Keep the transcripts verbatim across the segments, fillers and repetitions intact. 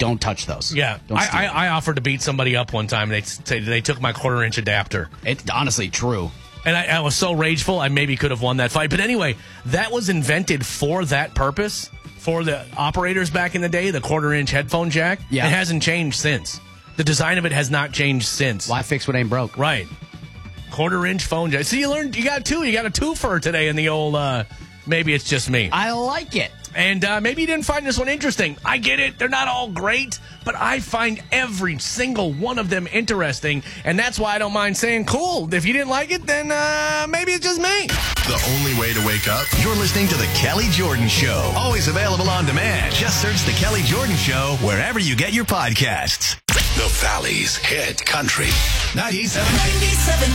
don't touch those. Yeah, Don't I, steal I, them. I offered to beat somebody up one time. They they, they took my quarter inch adapter. It's honestly true. And I, I was so rageful, I maybe could have won that fight. But anyway, that was invented for that purpose, for the operators back in the day, the quarter-inch headphone jack. Yeah. It hasn't changed since. The design of it has not changed since. Why fix what ain't broke? Right. Quarter-inch phone jack. See, you learned, you got two. You got a twofer today in the old, uh, maybe it's just me. I like it. And uh, maybe you didn't find this one interesting. I get it. They're not all great, but I find every single one of them interesting, and that's why I don't mind saying cool. If you didn't like it, then uh, maybe it's just me. The only way to wake up? You're listening to The Kelly Jordan Show. Always available on demand. Just search The Kelly Jordan Show wherever you get your podcasts. The Valley's hit country. ninety-seven. ninety-seven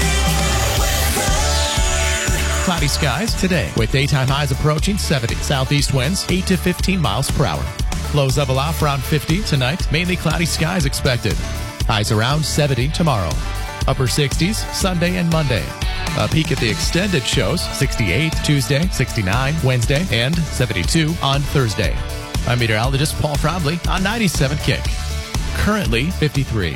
Cloudy skies today with daytime highs approaching seventy. Southeast winds eight to fifteen miles per hour. Lows level off around fifty tonight. Mainly cloudy skies expected. Highs around seventy tomorrow. Upper sixties Sunday and Monday. A peek at the extended shows sixty-eight Tuesday, sixty-nine Wednesday, and seventy-two on Thursday. I'm meteorologist Paul Frobley on ninety-seven Kick. Currently fifty-three.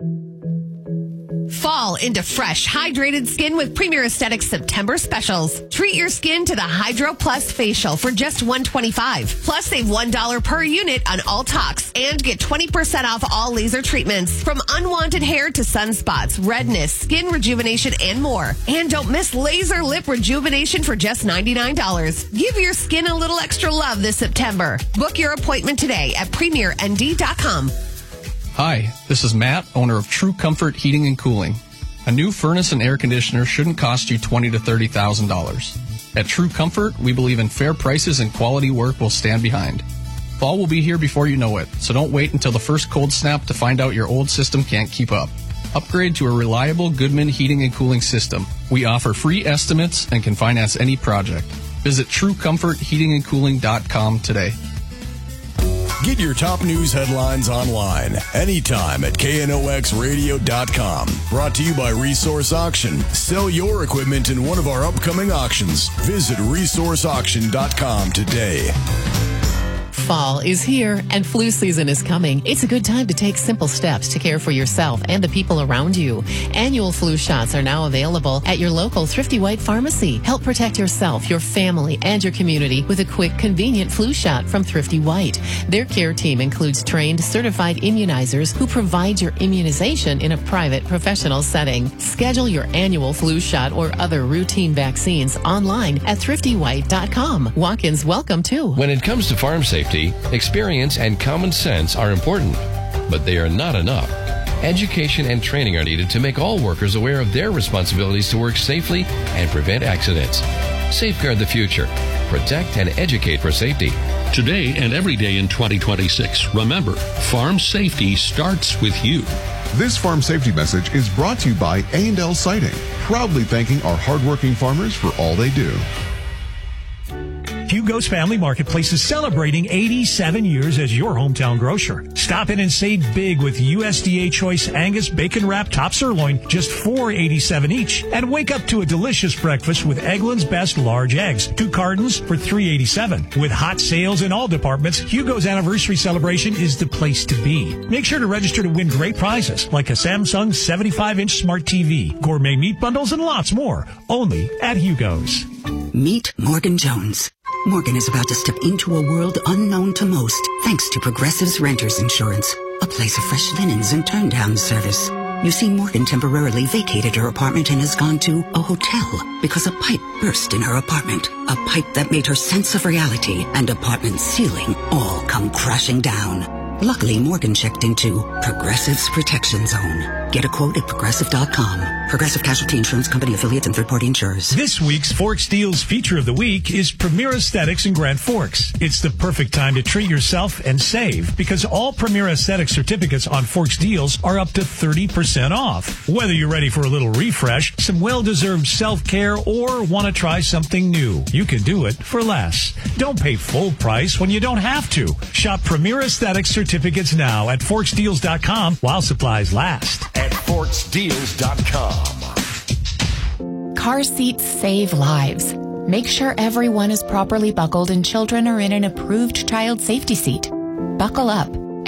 Fall into fresh, hydrated skin with Premier Aesthetics September specials. Treat your skin to the Hydro Plus facial for just one hundred twenty-five dollars. Plus, save one dollar per unit on all tox and get twenty percent off all laser treatments. From unwanted hair to sunspots, redness, skin rejuvenation, and more. And don't miss laser lip rejuvenation for just ninety-nine dollars. Give your skin a little extra love this September. Book your appointment today at premier n d dot com. Hi, this is Matt, owner of True Comfort Heating and Cooling. A new furnace and air conditioner shouldn't cost you twenty thousand to thirty thousand dollars. At True Comfort, we believe in fair prices and quality work we'll stand behind. Fall will be here before you know it, so don't wait until the first cold snap to find out your old system can't keep up. Upgrade to a reliable Goodman heating and cooling system. We offer free estimates and can finance any project. Visit true comfort heating and cooling dot com today. Get your top news headlines online anytime at K N O X radio dot com. Brought to you by Resource Auction. Sell your equipment in one of our upcoming auctions. Visit resource auction dot com today. Fall is here and flu season is coming. It's a good time to take simple steps to care for yourself and the people around you. Annual flu shots are now available at your local Thrifty White pharmacy. Help protect yourself, your family, and your community with a quick, convenient flu shot from Thrifty White. Their care team includes trained, certified immunizers who provide your immunization in a private, professional setting. Schedule your annual flu shot or other routine vaccines online at thrifty white dot com. Walk-ins welcome too. When it comes to farm safety, experience and common sense are important, but they are not enough. Education and training are needed to make all workers aware of their responsibilities to work safely and prevent accidents. Safeguard the future. Protect and educate for safety. Today and every day in twenty twenty-six, remember, farm safety starts with you. This farm safety message is brought to you by A and L Siding, proudly thanking our hardworking farmers for all they do. Hugo's Family Marketplace is celebrating eighty-seven years as your hometown grocer. Stop in and save big with U S D A Choice Angus Bacon Wrap Top Sirloin, just four dollars and eighty-seven cents each. And wake up to a delicious breakfast with Eggland's Best Large Eggs, two cartons for three dollars and eighty-seven cents. With hot sales in all departments, Hugo's anniversary celebration is the place to be. Make sure to register to win great prizes like a Samsung seventy-five inch smart T V, gourmet meat bundles, and lots more. Only at Hugo's. Meet Morgan Jones. Morgan is about to step into a world unknown to most, thanks to Progressive's Renters Insurance, a place of fresh linens and turn-down service. You see, Morgan temporarily vacated her apartment and has gone to a hotel because a pipe burst in her apartment. A pipe that made her sense of reality and apartment ceiling all come crashing down. Luckily, Morgan checked into Progressive's Protection Zone. Get a quote at progressive dot com. Progressive Casualty Insurance Company affiliates and third-party insurers. This week's Forks Deals feature of the week is Premier Aesthetics in Grand Forks. It's the perfect time to treat yourself and save because all Premier Aesthetics certificates on Forks Deals are up to thirty percent off. Whether you're ready for a little refresh, some well-deserved self-care, or want to try something new, you can do it for less. Don't pay full price when you don't have to. Shop Premier Aesthetics certificates now at forks deals dot com while supplies last. At forks deals dot com. Car seats save lives. Make sure everyone is properly buckled and children are in an approved child safety seat. Buckle up.